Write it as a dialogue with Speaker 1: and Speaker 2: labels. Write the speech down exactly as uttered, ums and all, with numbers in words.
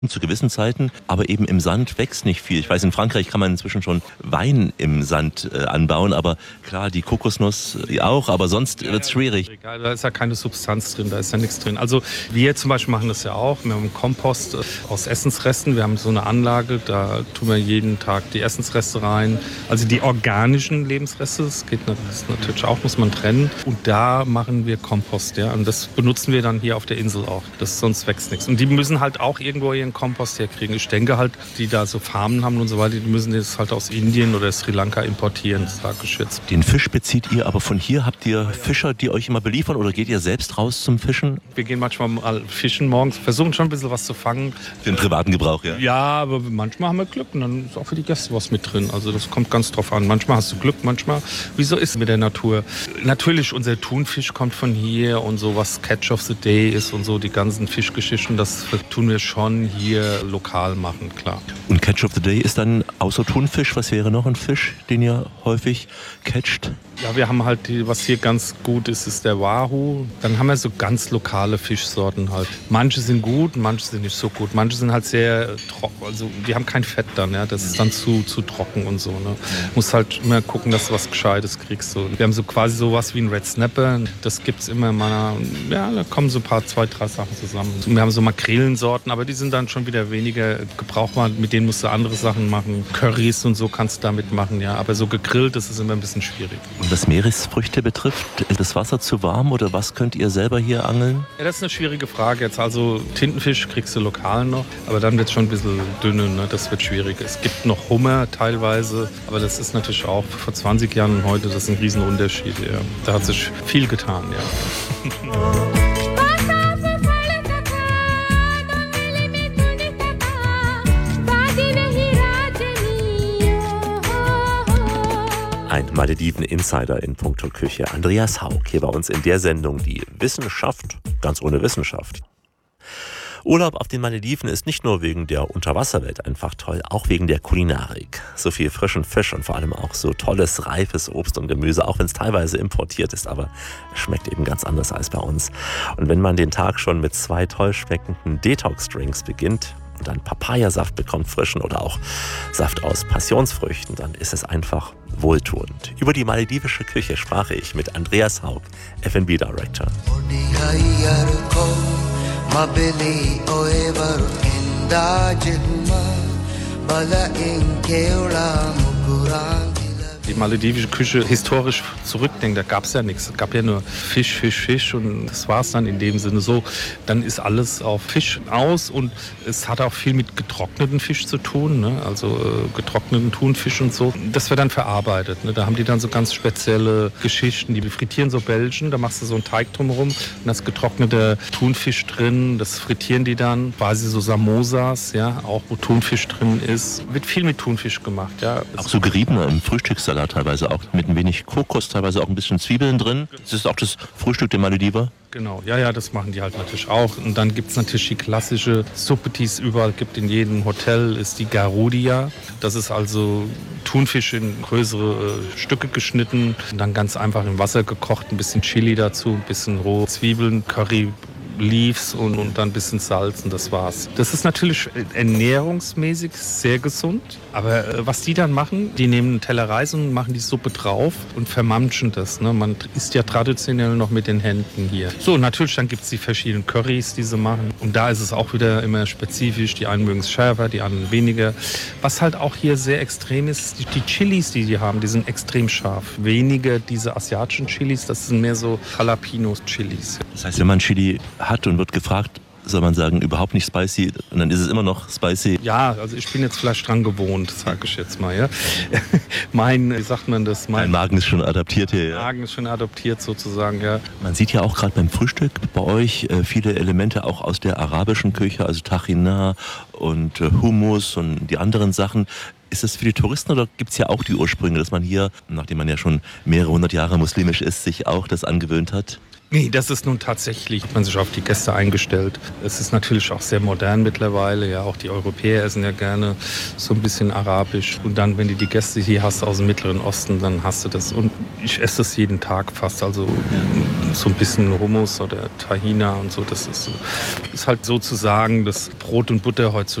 Speaker 1: zu gewissen Zeiten, aber eben im Sand wächst nicht viel. Ich weiß, in Frankreich kann man inzwischen schon Wein im Sand äh, anbauen, aber klar, die Kokosnuss äh, auch, aber sonst wird es schwierig.
Speaker 2: Da ist ja keine Substanz drin, da ist ja nichts drin. Also wir zum Beispiel machen das ja auch. Wir haben einen Kompost aus Essensresten. Wir haben so eine Anlage, da tun wir jeden Tag die Essensreste rein. Also die organischen Lebensreste, das geht das natürlich auch, muss man trennen. Und da machen wir Kompost, ja. Und das benutzen wir dann hier auf der Insel auch. Das, sonst wächst nichts. Und die müssen halt auch irgendwo ihren Kompost herkriegen. Ich denke halt, die da so Farmen haben und so weiter, die müssen das halt aus Indien oder Sri Lanka importieren, das sage ich jetzt.
Speaker 1: Den Fisch bezieht ihr aber von hier? Habt ihr Fischer, die euch immer beliefern oder geht ihr selbst raus zum Fischen?
Speaker 2: Wir gehen manchmal mal fischen morgens, versuchen schon ein bisschen was zu fangen.
Speaker 1: Für den privaten Gebrauch, ja?
Speaker 2: Ja, aber manchmal haben wir Glück und dann ist auch für die Gäste was mit drin. Also das kommt ganz drauf an. Manchmal hast du Glück, manchmal, wieso ist es mit der Natur? Natürlich, unser Thunfisch kommt von hier und so, was Catch of the Day ist und so, die ganzen Fischgeschichten, das tun wir schon hier lokal machen, klar.
Speaker 1: Und Catch of the Day ist dann außer Thunfisch, was wäre noch ein Fisch, den ihr häufig catcht?
Speaker 2: Ja, wir haben halt, die, was hier ganz gut ist, ist der Wahoo. Dann haben wir so ganz lokale Fischsorten halt. Manche sind gut, manche sind nicht so gut. Manche sind halt sehr trocken, also die haben kein Fett dann, ja. Das ist dann zu, zu trocken und so, ne. Musst halt immer gucken, dass du was Gescheites kriegst. So. Wir haben so quasi sowas wie ein Red Snapper. Das gibt's immer in meiner, ja, da kommen so ein paar, zwei, drei Sachen zusammen. Wir haben so Makrelensorten, aber die sind dann schon wieder weniger gebrauchbar. Mit denen musst du andere Sachen machen. Currys und so kannst du damit machen, ja. Aber so gegrillt, das ist immer ein bisschen schwierig.
Speaker 1: Was Meeresfrüchte betrifft, ist das Wasser zu warm oder was könnt ihr selber hier angeln?
Speaker 2: Ja, das ist eine schwierige Frage jetzt. Also Tintenfisch kriegst du lokal noch, aber dann wird es schon ein bisschen dünner, ne? Das wird schwierig. Es gibt noch Hummer teilweise, aber das ist natürlich auch vor zwanzig Jahren und heute, das ist ein Riesenunterschied. Ja. Da hat sich viel getan, ja.
Speaker 1: Ein Malediven-Insider in puncto Küche, Andreas Haug, hier bei uns in der Sendung Die Wissenschaft, ganz ohne Wissenschaft. Urlaub auf den Malediven ist nicht nur wegen der Unterwasserwelt einfach toll, auch wegen der Kulinarik. So viel frischen Fisch und vor allem auch so tolles, reifes Obst und Gemüse, auch wenn es teilweise importiert ist, aber es schmeckt eben ganz anders als bei uns. Und wenn man den Tag schon mit zwei toll schmeckenden Detox-Drinks beginnt, und dann Papayasaft bekommt, frischen oder auch Saft aus Passionsfrüchten, dann ist es einfach wohltuend. Über die maledivische Küche sprach ich mit Andreas Haug, F and B Director.
Speaker 2: Die maledivische Küche historisch zurückdenkt, da gab es ja nichts. Es gab ja nur Fisch, Fisch, Fisch und das war es dann in dem Sinne so. Dann ist alles auf Fisch aus und es hat auch viel mit getrockneten Fisch zu tun, ne? Also äh, getrockneten Thunfisch und so. Das wird dann verarbeitet. Ne? Da haben die dann so ganz spezielle Geschichten. Die frittieren so Bällchen, da machst du so einen Teig drumherum und da ist getrockneter Thunfisch drin. Das frittieren die dann, quasi so Samosas, ja, auch wo Thunfisch drin ist. Wird viel mit Thunfisch gemacht, ja.
Speaker 1: Auch so geriebener im Frühstückssalat teilweise auch mit ein wenig Kokos, teilweise auch ein bisschen Zwiebeln drin. Das ist auch das Frühstück der Malediver.
Speaker 2: Genau, ja, ja, das machen die halt natürlich auch. Und dann gibt es natürlich die klassische Suppe, die es überall gibt, in jedem Hotel, ist die Garudia. Das ist also Thunfisch in größere äh, Stücke geschnitten und dann ganz einfach im Wasser gekocht, ein bisschen Chili dazu, ein bisschen rohe Zwiebeln, Curry, Leaves und, und dann ein bisschen Salz und das war's. Das ist natürlich ernährungsmäßig sehr gesund, aber äh, was die dann machen, die nehmen einen Teller Reis und machen die Suppe drauf und vermamschen das. Ne? Man isst ja traditionell noch mit den Händen hier. So, natürlich, dann gibt es die verschiedenen Currys, die sie machen und da ist es auch wieder immer spezifisch. Die einen mögen es schärfer, die anderen weniger. Was halt auch hier sehr extrem ist, die, die Chilis, die die haben, die sind extrem scharf. Weniger diese asiatischen Chilis, das sind mehr so Jalapenos-Chilis.
Speaker 1: Das heißt, wenn man Chili hat und wird gefragt, soll man sagen, überhaupt nicht spicy und dann ist es immer noch spicy?
Speaker 2: Ja, also ich bin jetzt vielleicht dran gewohnt, sage ich jetzt mal. Ja. Mein, wie sagt man das?
Speaker 1: Mein, mein Magen ist schon adaptiert hier.
Speaker 2: Mein Magen ja. ist schon adaptiert sozusagen, ja.
Speaker 1: Man sieht ja auch gerade beim Frühstück bei euch äh, viele Elemente auch aus der arabischen Küche, also Tajina und äh, Hummus und die anderen Sachen. Ist das für die Touristen oder gibt es ja auch die Ursprünge, dass man hier, nachdem man ja schon mehrere hundert Jahre muslimisch ist, sich auch das angewöhnt hat?
Speaker 2: Nee, das ist nun tatsächlich, hat man sich auf die Gäste eingestellt. Es ist natürlich auch sehr modern mittlerweile. Ja, auch die Europäer essen ja gerne so ein bisschen arabisch. Und dann, wenn du die Gäste hier hast aus dem Mittleren Osten, dann hast du das. Und ich esse das jeden Tag fast. Also so ein bisschen Hummus oder Tahina und so. Das ist, so, ist halt sozusagen das Brot und Butter heutzutage.